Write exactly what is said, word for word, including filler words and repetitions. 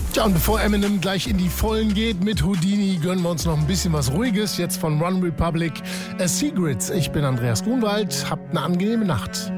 Tja, und bevor Eminem gleich in die Vollen geht mit Houdini, gönnen wir uns noch ein bisschen was Ruhiges. Jetzt von One Republic, A Secret. Ich bin Andreas Grunwald. Habt eine angenehme Nacht.